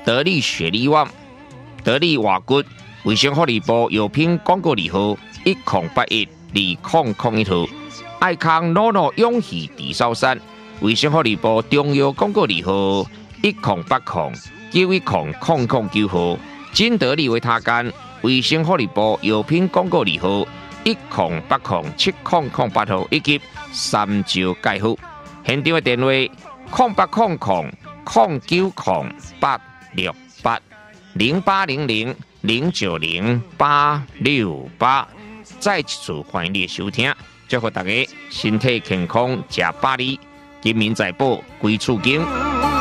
得力雪力旺、得力瓦骨、卫生福利部药品广告字号10812001号，爱康诺诺永续地sau山，卫生福利部中药广告字号1080910009号，金得力维他干，卫生福利部药品广告字号10807008号，以及三招介护。现场的电话0800-8680800-0900868。再一次欢迎你的收听，祝福大家身体健康，吃百里，金民财宝归厝经。